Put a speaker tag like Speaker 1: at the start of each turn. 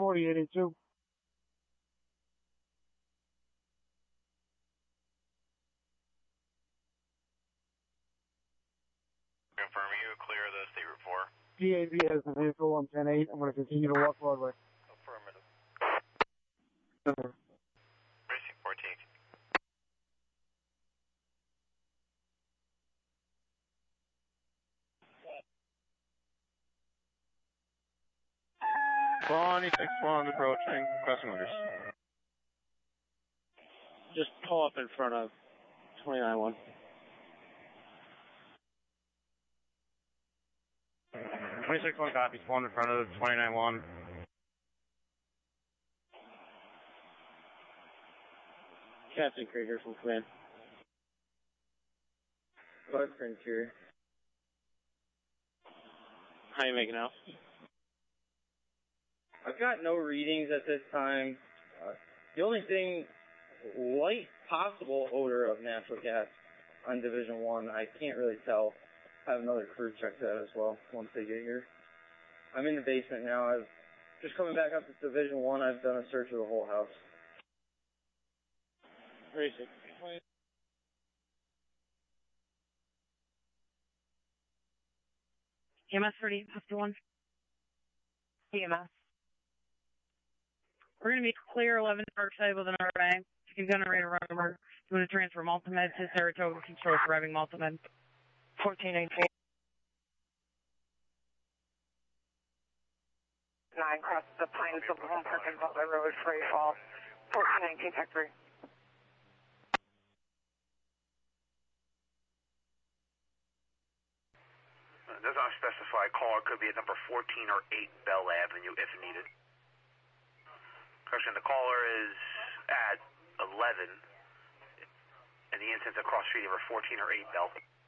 Speaker 1: 4082.
Speaker 2: Confirming you clear the state route 4.
Speaker 1: DAV has the vehicle on 10-8. I'm going to continue to walk Broadway.
Speaker 2: Affirmative.
Speaker 1: Over.
Speaker 2: Racing 14.
Speaker 3: Bonnie 61 approaching, crossing orders.
Speaker 4: Just pull up in front of 29-1.
Speaker 3: 26-1 copies, one in front of 29-1.
Speaker 4: Captain Krieger from command.
Speaker 5: Bus interior.
Speaker 4: How you making out?
Speaker 5: I've got no readings at this time. The only thing, light possible odor of natural gas on Division 1. I can't really tell. I have another crew check that as well once they get here. I'm in the basement now. I've just coming back up to Division 1. I've done a search of the whole house.
Speaker 4: Racing.
Speaker 6: EMS ready, after 1. EMS. We're going to be clear 11 Parkside with an RA. You can generate a run number. You want to transfer Multimed to Saratoga Control for driving Multimed. 1418. 9 crosses the Pines of Home Park and Butler Road, Free Fall. 1419 Factory.
Speaker 2: Does not specify caller, could be at number 14 or 8 Bell Avenue if needed. Correction, the caller is at 11, and the incident's across street number 14 or 8 Bell.